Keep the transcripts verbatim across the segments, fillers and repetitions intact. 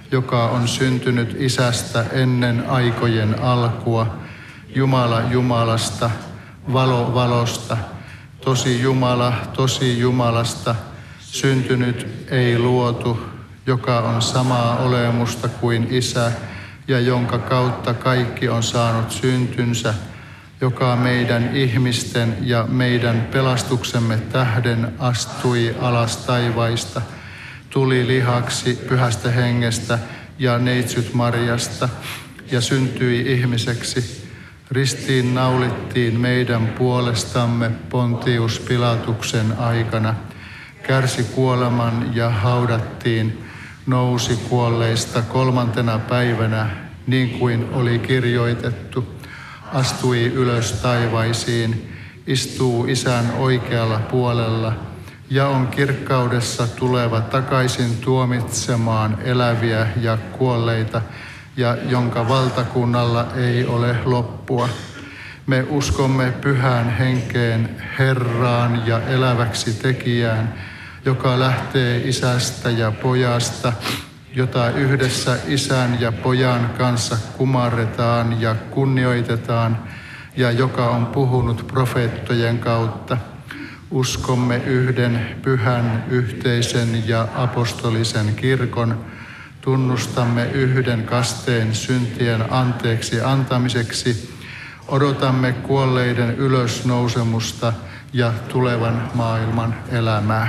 joka on syntynyt Isästä ennen aikojen alkua, Jumala Jumalasta, valo valosta, tosi Jumala tosi Jumalasta, syntynyt ei luotu, joka on samaa olemusta kuin Isä ja jonka kautta kaikki on saanut syntynsä, joka meidän ihmisten ja meidän pelastuksemme tähden astui alas taivaista, tuli lihaksi Pyhästä Hengestä ja neitsyt Marjasta ja syntyi ihmiseksi. Ristiin naulittiin meidän puolestamme Pontius Pilatuksen aikana, kärsi kuoleman ja haudattiin, nousi kuolleista kolmantena päivänä, niin kuin oli kirjoitettu, astui ylös taivaisiin, istuu Isän oikealla puolella ja on kirkkaudessa tuleva takaisin tuomitsemaan eläviä ja kuolleita, ja jonka valtakunnalla ei ole loppua. Me uskomme Pyhään Henkeen, Herraan ja eläväksi tekijään, joka lähtee Isästä ja Pojasta, jota yhdessä Isän ja Pojan kanssa kumarretaan ja kunnioitetaan, ja joka on puhunut profeettojen kautta. Uskomme yhden pyhän, yhteisen ja apostolisen kirkon, tunnustamme yhden kasteen syntien anteeksi antamiseksi, odotamme kuolleiden ylösnousemusta ja tulevan maailman elämää.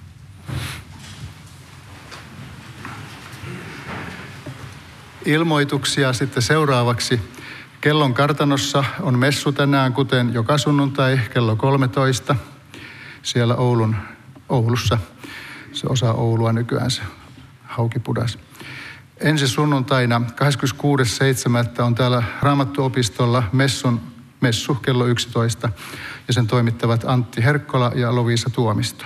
Ilmoituksia sitten seuraavaksi. Kellon kartanossa on messu tänään, kuten joka sunnuntai kello kolmetoista siellä Oulun, Oulussa. Se osaa Oulua nykyään se Haukipudas. Ensi sunnuntaina kahdeskymmeneskuudes seitsemättä on täällä Raamattuopistolla messun, messu kello yksitoista ja sen toimittavat Antti Herkkola ja Loviisa Tuomisto.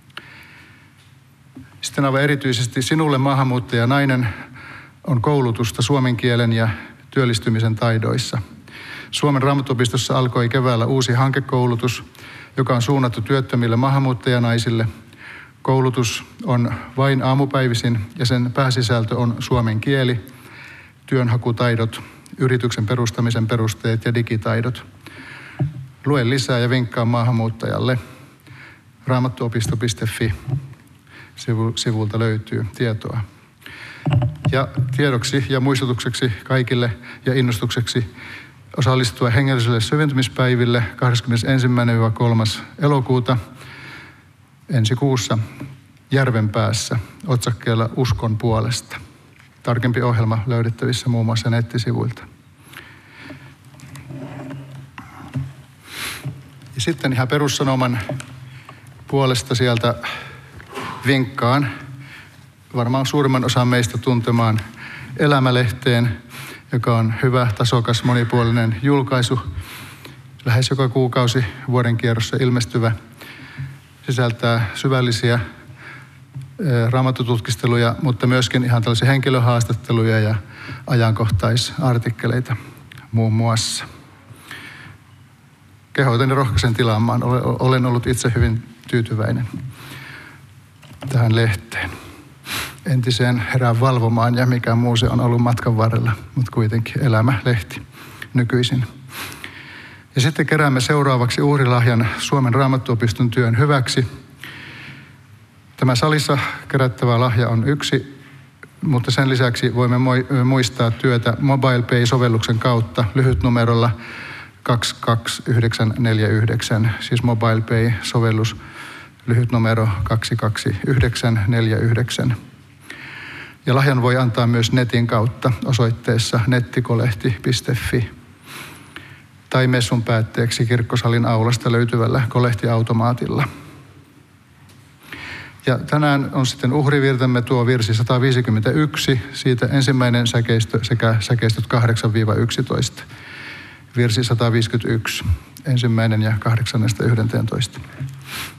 Sitten aivan erityisesti sinulle maahanmuuttajanainen on koulutusta suomen kielen ja työllistymisen taidoissa. Suomen Raamattuopistossa alkoi keväällä uusi hankekoulutus, joka on suunnattu työttömille maahanmuuttajanaisille. Koulutus on vain aamupäivisin ja sen pääsisältö on suomen kieli, työnhakutaidot, yrityksen perustamisen perusteet ja digitaidot. Lue lisää ja vinkkaa maahanmuuttajalle. raamattuopisto piste fi sivulta löytyy tietoa. Ja tiedoksi ja muistutukseksi kaikille ja innostukseksi osallistua hengelliselle syventymispäiville kahdeskymmenesensimmäinen kolmas elokuuta ensi kuussa Järvenpäässä otsakkeella Uskon puolesta. Tarkempi ohjelma löydettävissä muun muassa nettisivuilta. Ja sitten ihan perussanoman puolesta sieltä vinkkaan varmaan suurimman osan meistä tuntemaan Elämälehteen, joka on hyvä, tasokas, monipuolinen julkaisu, lähes joka kuukausi vuoden kierrossa ilmestyvä. Sisältää syvällisiä raamatututkisteluja, mutta myöskin ihan tällaisia henkilöhaastatteluja ja ajankohtaisartikkeleita muun muassa. Kehotan ja rohkaisen tilaamaan. Olen ollut itse hyvin tyytyväinen tähän lehteen. Entiseen Herää valvomaan ja mikä muu se on ollut matkan varrella, mutta kuitenkin Elämä-lehti nykyisin. Ja sitten keräämme seuraavaksi uhrilahjan Suomen Raamattuopiston työn hyväksi. Tämä salissa kerättävä lahja on yksi, mutta sen lisäksi voimme muistaa työtä MobilePay-sovelluksen kautta lyhytnumerolla kaksi kaksi yhdeksän neljä yhdeksän, siis MobilePay-sovellus lyhytnumero kaksi kaksi yhdeksän neljä yhdeksän. Ja lahjan voi antaa myös netin kautta osoitteessa nettikolehti piste fi tai messun päätteeksi kirkkosalin aulasta löytyvällä kolehtiautomaatilla. Ja tänään on sitten uhrivirtemme tuo virsi sata viisikymmentäyksi, siitä ensimmäinen säkeistö sekä säkeistöt kahdeksan yksitoista. Virsi sata viisikymmentäyksi, ensimmäinen ja kahdeksannesta yhdentoista.